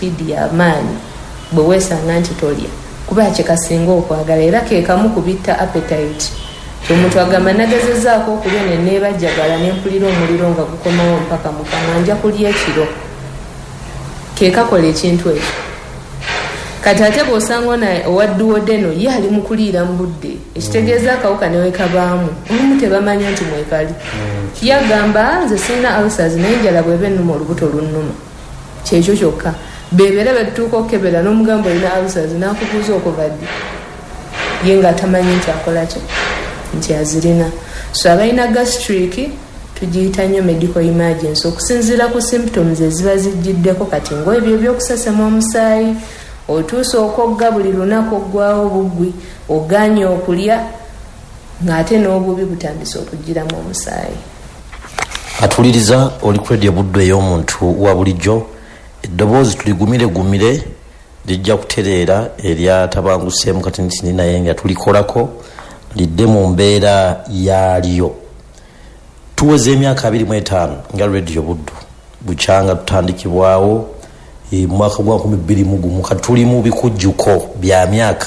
speed y'amaanyi bwe weesanga nti tolya kuba kyekasinga okwagala era keekamu kubitta appetite. Omuntu agamba nagezezaako okulya ne neebajjagala ne mpulira omuliro nga gukomawo mpaka mu kamwa nja kulya ekiro. Keekakola ekintu ekyo. Kati ate bw'osanga owadduwoddeno ye ali mu kuliira mu budde ekitegeeza akawuka ne wekabaamu olumu tebamanya nti mwekali. Yagamba nze sirina ulcers naye enjala bw'eba ennuma olubuto lunnuma. Kyekyo kyokka. Bebeera betutuuka okukebera n'omugamba olina ulcers n'akubuuza okuva ddi. Ye ng'atamanyi nti akola ki nti azirina. So abalina gastric tugiyita nnyo medical emergency okusinziira ku symptoms eziba zijjiddeko kati ng'ebyo ebyokusesema omusaayi otuusa okogga buli lunaku oggwawo buggwi oganye okulya ng'ate n'obubi butandise okugiramu omusaayi. Atuliriza oli ku Radio Buddo ey'omuntu wa bulijjo eddoboozi tuligumire lijja kutereera eryatabanguseemu kati nti naye nga tulikolako lidde mu mbeera yaalyo. Tuweza emyaka 25 nga Radio Buddo bukyanga tutandikibwawo mu mwaka gwa 2021 kati tuli mu bikujjuko bya myaka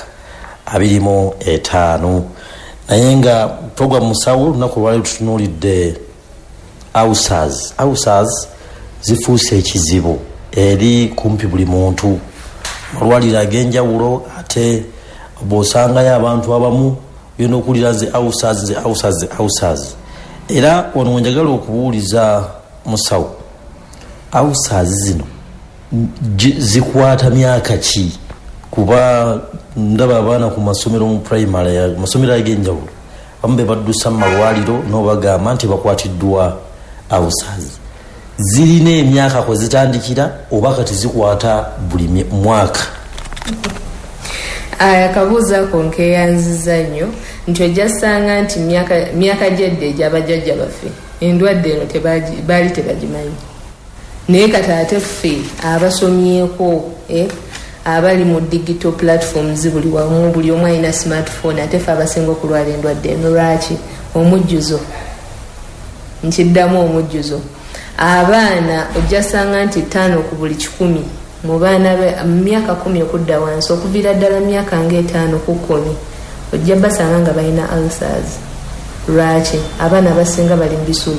25 naye nga program musawo lunaku lwali tutunuulidde ulcers zifuuse ekizibu eri kumpi buli muntu malwaliro ag'enjawulo ate bw'osangayo abantu abamu byonna okulira nze ulcers era wano njagala okubuuliza musawo ulcers zino zikwata myaka ki kuba ndaba abaana ku masomero mu primary amasomero ag'enjawulo abamu be baddusa mu malwaliro n'obagamba nti bakwatiddwa ulcers. Zirina emyaka kwe zitandikira oba kati zikwata buli mwaka? Akabuuzo ako nkeeyanziza nnyo nti ojjasanga nti myaka gyedde egy'abajjajja baffe endwadde eno baali tebagimanyi naye kati ate ffe abasomyeko abali mu digital platforms buli wamu buli omu alina smartphone ate ffe abasinga okulwala endwadde eno lwaki? Omujjuzo. Nkiddamu omujjuzo. Abaana ojjasanga nti 5 ku buli 100 mu baana myaka 10 okudda wansi okuviira ddala myaka nga 5 ku 10 ojja basanga nga balina ulcers. Lwaki? Abaana basinga bali mu bisulo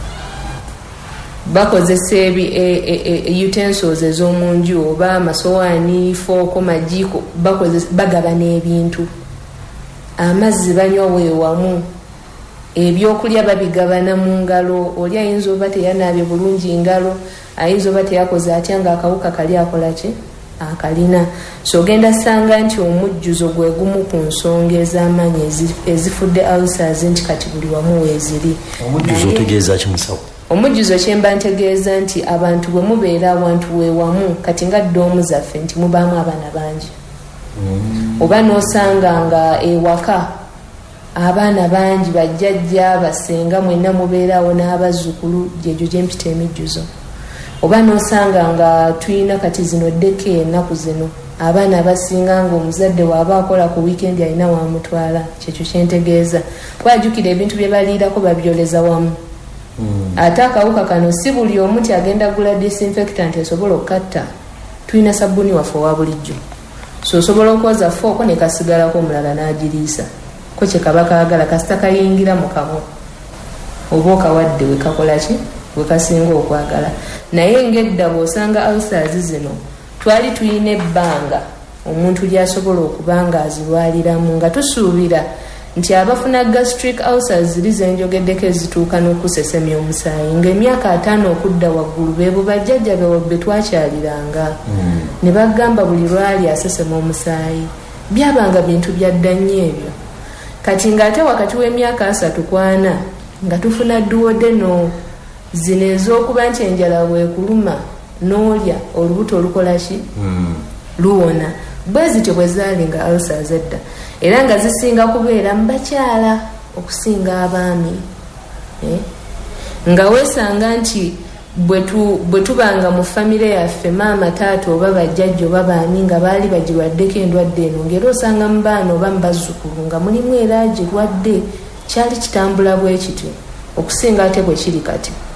bakozesa utensils ez'omunju oba amasowaani fooko majiiko bagaba n'ebintu amazzi banywa weewamu ebyokulya babigabana mu ngalo oli ayinza oba teyanaabye bulungi ngalo ayinza oba teyakoze atya nga akawuka kali akola ki akalina. So ogenda sanga nti omujjuzo gwe gumu ku nsonga ez'amaanyi ezifudde ulcers nti kati buli wamu weeziri. Omujjuzo otegeeza ki musawo? Omujjuzo kyemba ntegeeza nti abantu bwe mubeera awantu weewamu kati nga ddoomu zaffe nti mubaamu abaana bangi oba n'osanga nga ewaka abaana bangi bajjajja basenga mwenna mubeerawo n'abazzukulu gyegyo gyempita emijjuzo oba n'osanga nga tuyina kati zino ddeka ennaku zino abaana abasinga nga omuzadde waaba akola ku weekend alina wamutwala kyekyo kyentegeeza twajjukira ebintu bye baliirako babyoleza wamu ate akawuka kano si buli omu ti agenda gula disinfectant esobola okukatta tuyina sabbuuni waffe owa bulijjo so osobola okwoza fooko ne kasigalako omulala n'agiriisa ko kye kaba kaagala kasita kayingira mu kamwa oba okawadde wekakola ki wekasinga okwagala. Naye ng'edda bw'osanga ulcers zino twali tuyina ebbanga omuntu lyasobola okuba nga azirwaliramu nga tusuubira nti abafuna gastric ulcers ziri zenjogeddeko ezituuka n'okusesemya omusaayi ng'emyaka 5 okudda waggulu beebo bajjajja be twakyaliranga ne bagamba buli lwali asesema omusaayi byabanga bintu byadda nnyo ebyo. Kati ng'ate wakati w'emyaka 3 4 nga tufuna duodeno zino ez'okuba nti enjala bwekuluma n'olya olubuto olukola ki luwona bwe zityo bwe zaali nga ulcers edda era nga zisinga kubeera mu bakyala okusinga abaami nga weesanga nti bwe tubanga mu famire yaffe maama taata oba bajjajja oba baami nga baali bagirwaddeko endwadde eno ng'era osanga mu baana oba mu bazzukulu nga mulimu era agirwadde kyali kitambula bwe kityo okusinga ate bwe kiri kati.